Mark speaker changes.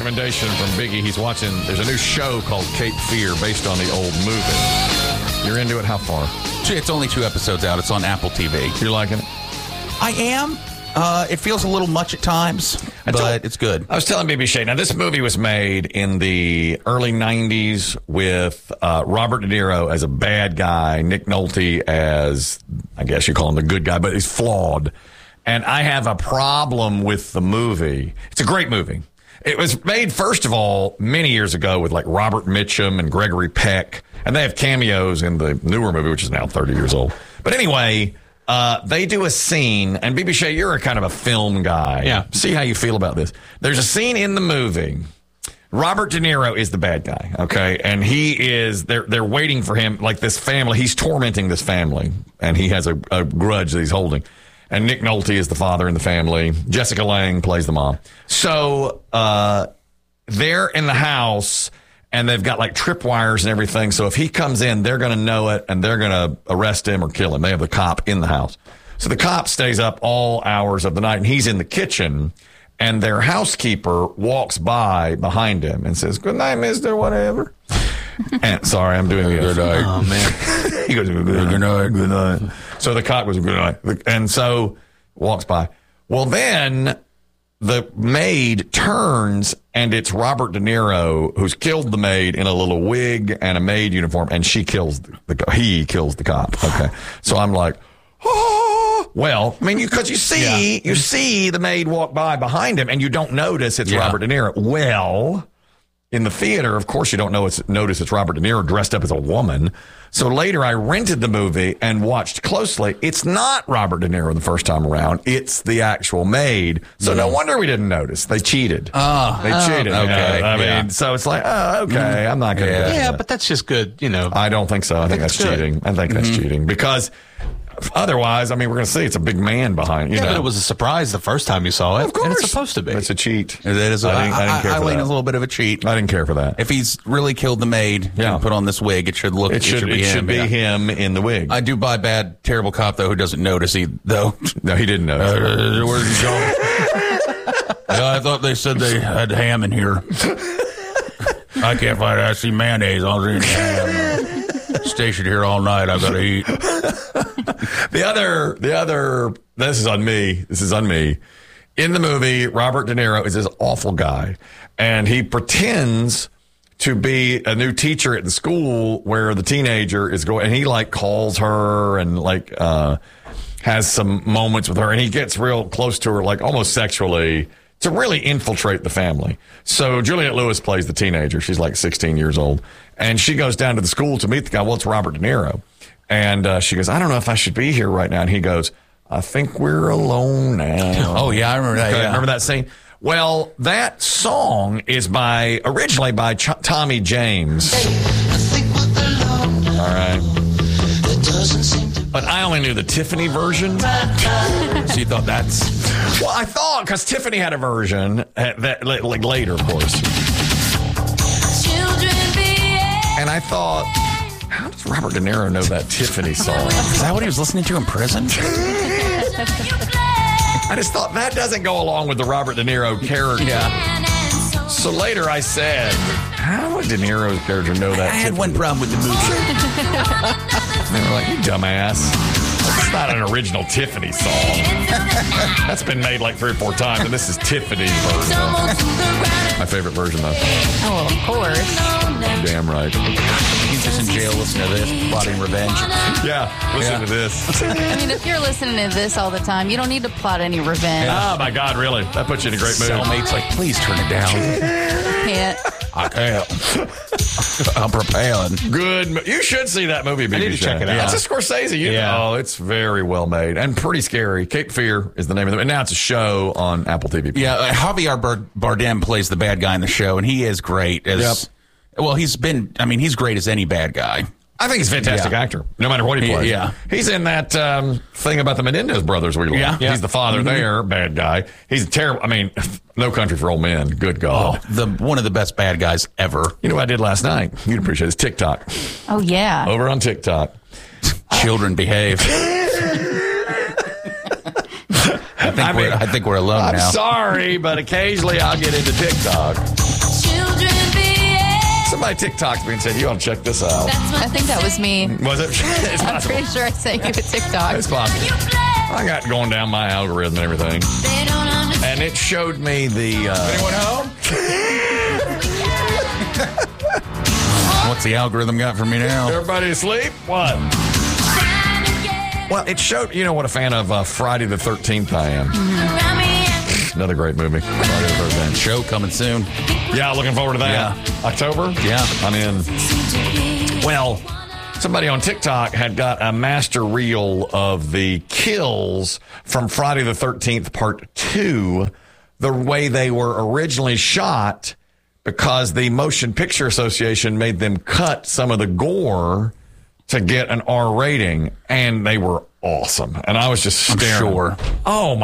Speaker 1: recommendation from Biggie. He's watching, there's a new show called Cape Fear based on the old movie. You're into it? How far?
Speaker 2: It's only 2 episodes out. It's on Apple TV.
Speaker 1: You're liking it?
Speaker 2: I am. It feels a little much at times, but it's good.
Speaker 1: I was telling BBC, now this movie was made in the early 90s with Robert De Niro as a bad guy, Nick Nolte as, I guess you call him the good guy, but he's flawed. And I have a problem with the movie. It's a great movie. It was made, first of all, many years ago with like Robert Mitchum and Gregory Peck. And they have cameos in the newer movie, which is now 30 years old. But anyway, they do a scene, and BBC, you're a kind of a film guy.
Speaker 2: Yeah.
Speaker 1: See how you feel about this. There's a scene in the movie. Robert De Niro is the bad guy, okay? And he is, they're waiting for him, like this family. He's tormenting this family, and he has a grudge that he's holding. And Nick Nolte is the father in the family. Jessica Lange plays the mom. So they're in the house, and they've got like tripwires and everything. So if he comes in, they're going to know it, and they're going to arrest him or kill him. They have the cop in the house. So the cop stays up all hours of the night, and he's in the kitchen, and their housekeeper walks by behind him and says, "Good night, mister, whatever." And sorry, I'm doing the good night.
Speaker 2: Oh, man.
Speaker 1: He goes, "Good night, good night." So the cop goes, "Good night." And so walks by. Well, then the maid turns, and it's Robert De Niro who's killed the maid in a little wig and a maid uniform, and he kills the cop. Okay. So I'm like, oh, well, I mean, because you see the maid walk by behind him, and you don't notice it's Robert De Niro. Well, in the theater, of course, you don't notice it's Robert De Niro dressed up as a woman. So later, I rented the movie and watched closely. It's not Robert De Niro the first time around. It's the actual maid. So no wonder we didn't notice. They cheated. They cheated.
Speaker 2: Okay.
Speaker 1: I mean, so it's like, okay, I'm not going to.
Speaker 2: Yeah, but that's just good,
Speaker 1: I don't think so. I think that's cheating. I think that's cheating because otherwise, I mean, we're going to see it's a big man behind. You know,
Speaker 2: but it was a surprise the first time you saw it.
Speaker 1: Of course,
Speaker 2: and it's supposed to be.
Speaker 1: It's a cheat.
Speaker 2: It is.
Speaker 1: I didn't care for
Speaker 2: lean
Speaker 1: that.
Speaker 2: a little bit of a cheat.
Speaker 1: I didn't care for that.
Speaker 2: If he's really killed the maid and put on this wig, it should look.
Speaker 1: It should be him in the wig.
Speaker 2: I do buy bad, terrible cop though who doesn't notice. No,
Speaker 1: he didn't notice.
Speaker 2: Where's he going? I thought they said they had ham in here. I can't find it. I see mayonnaise. I was eating ham. Stationed here all night. I gotta eat.
Speaker 1: The other. This is on me. In the movie, Robert De Niro is this awful guy, and he pretends to be a new teacher at the school where the teenager is going, and he like calls her and like has some moments with her, and he gets real close to her, like almost sexually, to really infiltrate the family. So Juliette Lewis plays the teenager. She's like 16 years old, and she goes down to the school to meet the guy. Well, it's Robert De Niro. And she goes, "I don't know if I should be here right now." And he goes, "I think we're alone now."
Speaker 2: Oh, yeah, I remember that.
Speaker 1: Okay,
Speaker 2: Yeah.
Speaker 1: remember that scene? Well, that song is originally by Tommy James. All right. But I only knew the Tiffany version.
Speaker 2: So you thought that's...
Speaker 1: Well, I thought, because Tiffany had a version, that like later, of course. And I thought, how does Robert De Niro know that Tiffany song?
Speaker 2: Is that what he was listening to in prison?
Speaker 1: I just thought that doesn't go along with the Robert De Niro character.
Speaker 2: Yeah.
Speaker 1: So later I said, how would De Niro's character know that?
Speaker 2: I had one problem with the movie.
Speaker 1: They were like, "You dumbass. That's not an original Tiffany song. That's been made like 3 or 4 times, and this is Tiffany's version." My favorite version, though.
Speaker 3: Oh, of course.
Speaker 1: Damn right.
Speaker 2: He's just in jail listening to this, plotting revenge.
Speaker 1: Yeah, listen to this.
Speaker 3: I mean, if you're listening to this all the time, you don't need to plot any revenge.
Speaker 1: Oh, my God, really? That puts you in a great mood.
Speaker 2: Cellmate's like, please turn it down.
Speaker 3: Can't.
Speaker 2: I can't. I'm preparing.
Speaker 1: Good. You should see that movie, BB.
Speaker 2: I need to check it out.
Speaker 1: It's a Scorsese. You know, it's very well made and pretty scary. Cape Fear is the name of it. And now it's a show on Apple TV.
Speaker 2: Yeah, Javier Bardem plays the bad guy in the show, and he is great. Well, he's great as any bad guy.
Speaker 1: I think he's a fantastic actor, no matter what he plays.
Speaker 2: Yeah.
Speaker 1: He's in that thing about the Menendez brothers we love.
Speaker 2: Yeah.
Speaker 1: He's the father there, bad guy. He's terrible. I mean, No Country for Old Men. Good God.
Speaker 2: Oh, one of the best bad guys ever.
Speaker 1: You know what I did last night? You'd appreciate this. TikTok.
Speaker 3: Oh, yeah.
Speaker 1: Over on TikTok.
Speaker 2: Children behave. I think we're alone now.
Speaker 1: I'm sorry, but occasionally I'll get into TikTok. somebody TikToks me and said, you ought to check this out.
Speaker 3: I think that was me.
Speaker 1: Was it? It's
Speaker 3: I'm
Speaker 1: possible.
Speaker 3: pretty sure I sent you a TikTok.
Speaker 1: It's possible. I got going down my algorithm and everything. And it showed me the...
Speaker 2: Anyone home? What's the algorithm got for me now?
Speaker 1: Everybody asleep? What? Well, it showed, you know what a fan of Friday the 13th I am. Another great movie. Friday the 13th.
Speaker 2: Show coming soon.
Speaker 1: Yeah, looking forward to that.
Speaker 2: Yeah.
Speaker 1: October?
Speaker 2: Yeah.
Speaker 1: I'm in. Well, somebody on TikTok had got a master reel of the kills from Friday the 13th Part 2, the way they were originally shot, because the Motion Picture Association made them cut some of the gore to get an R rating, and they were awesome. And I was just staring.
Speaker 2: Sure.
Speaker 1: Oh, my